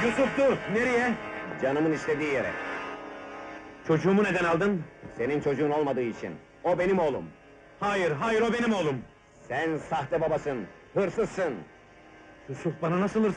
Yusuf dur! Nereye? Canımın istediği yere. Çocuğumu neden aldın? Senin çocuğun olmadığı için. O benim oğlum. Hayır, hayır o benim oğlum! Sen sahte babasın, hırsızsın. Yusuf bana nasıl